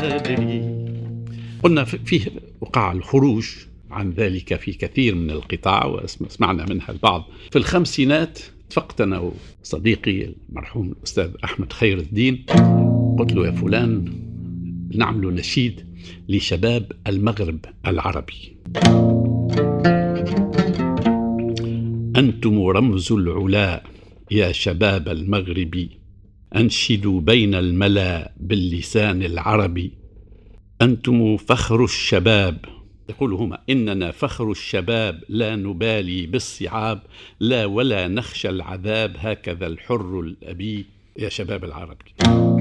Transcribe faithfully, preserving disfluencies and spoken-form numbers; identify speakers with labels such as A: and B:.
A: أدري. قلنا فيه وقع الخروج عن ذلك في كثير من القطاع، وسمعنا منها البعض. في الخمسينات اتفقت أنا وصديقي المرحوم الأستاذ أحمد خير الدين، قلت له يا فلان نعمل نشيد لشباب المغرب العربي. أنتم رمز العلا يا شباب المغرب، أنشدوا بين الملا باللسان العربي. أنتم فخر الشباب، يقول هما إننا فخر الشباب، لا نبالي بالصعاب، لا ولا نخشى العذاب، هكذا الحر الأبي يا شباب العربي.